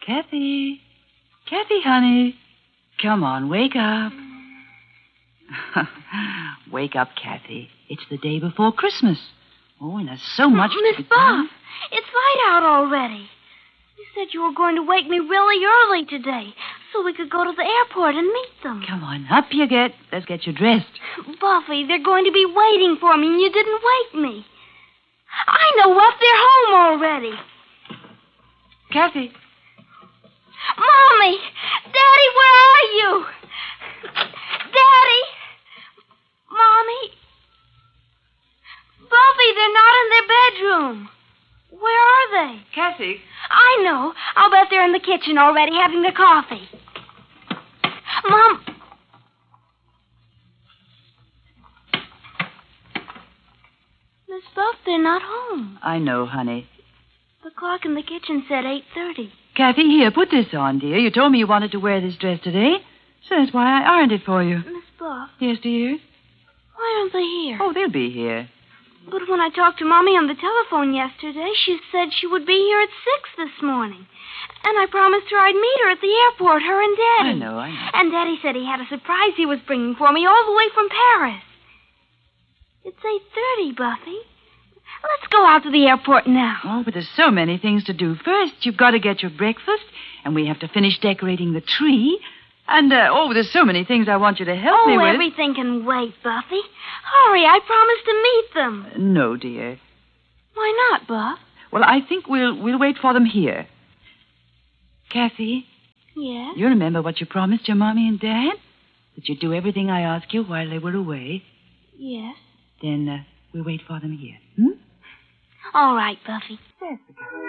Kathy. Kathy, honey. Come on, wake up. Wake up, Kathy. It's the day before Christmas. Oh, and there's so much to be Miss done. Buff, it's light out already. You said you were going to wake me really early today so we could go to the airport and meet them. Come on, up you get. Let's get you dressed. Buffy, they're going to be waiting for me and you didn't wake me. I know what. They're home already. Kathy. Mommy! Daddy, where are you? Daddy! Mommy? Buffy, they're not in their bedroom. Where are they? Kathy. I know. I'll bet they're in the kitchen already having their coffee. Mom. Miss Buff, they're not home. I know, honey. The clock in the kitchen said 8:30. Kathy, here, put this on, dear. You told me you wanted to wear this dress today, so that's why I ironed it for you. Miss Buff, Yes, dear? why aren't they here? Oh, they'll be here. But when I talked to Mommy on the telephone yesterday, she said she would be here at 6 this morning. And I promised her I'd meet her at the airport, her and Daddy. I know. And Daddy said he had a surprise he was bringing for me all the way from Paris. It's 8:30, Buffy. Let's go out to the airport now. Oh, but there's so many things to do. First, you've got to get your breakfast, and we have to finish decorating the tree. And, there's so many things I want you to help me with. Everything can wait, Buffy. Hurry, I promised to meet them. No, dear. Why not, Buff? Well, I think we'll wait for them here. Kathy, Yes? you remember what you promised your Mommy and Dad? That you'd do everything I asked you while they were away. Yes. Then, we'll wait for them here. Hmm? All right, Buffy. Yes.